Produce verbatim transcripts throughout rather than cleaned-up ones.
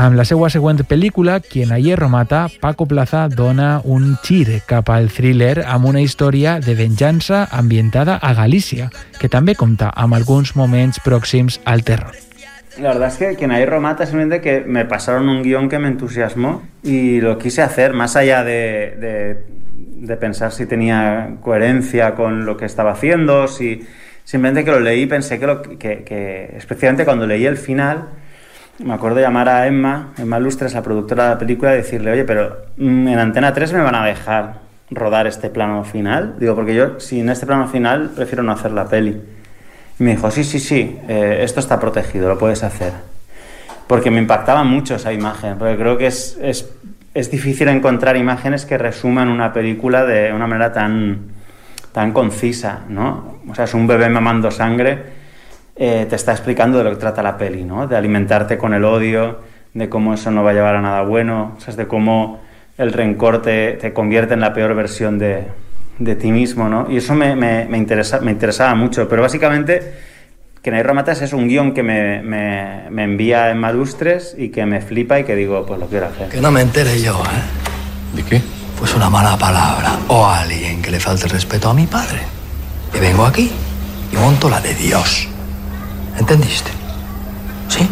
Amb la seva següent pel·lícula, Quien a hierro mata, Paco Plaza dona un gir cap al thriller amb una història de venjança ambientada a Galícia, que també compta amb alguns moments pròxims al terror. La verdad es que Quien a hierro mata es simplemente que me pasaron un guión que me entusiasmó y lo quise hacer, más allá de, de, de pensar si tenía coherencia con lo que estaba haciendo, si simplemente que lo leí y pensé que, lo, que, que especialmente cuando leí el final, me acuerdo de llamar a Emma, Emma Lustres, la productora de la película, y decirle, oye, pero en Antena tres me van a dejar rodar este plano final. Digo, porque yo, si en este plano final, prefiero no hacer la peli. Y me dijo, sí, sí, sí, eh, esto está protegido, lo puedes hacer. Porque me impactaba mucho esa imagen, porque creo que es, es, es difícil encontrar imágenes que resuman una película de una manera tan, tan concisa, ¿no? O sea, es un bebé mamando sangre, eh, te está explicando de lo que trata la peli, ¿no? De alimentarte con el odio, de cómo eso no va a llevar a nada bueno, o sea, de cómo el rencor te, te convierte en la peor versión de... de ti mismo, ¿no? Y eso me, me, me, interesa, me interesaba mucho, pero básicamente Quien a hierro mata es un guión que me, me, me envía Emma Lustres y que me flipa y que digo, pues lo quiero hacer. Que no me entere yo, ¿eh? ¿De qué? Pues una mala palabra o alguien que le falte el respeto a mi padre. Y vengo aquí y monto la de Dios. ¿Entendiste? ¿Sí?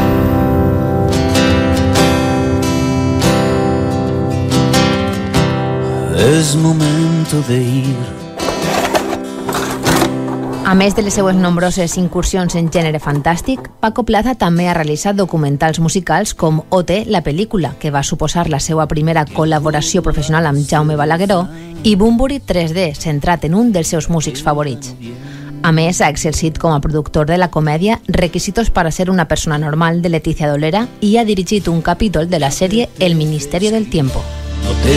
És moment de ir. A més de les seues nombroses incursions en gènere fantàstic, Paco Plaza també ha realitzat documentals musicals com O T, la pel·lícula, que va suposar la seva primera col·laboració professional amb Jaume Balagueró, i Bunbury tres D, centrat en un dels seus músics favorits. A més, ha exercit com a productor de la comèdia Requisitos para ser una persona normal, de Leticia Dolera, i ha dirigit un capítol de la sèrie El Ministerio del Tiempo. No te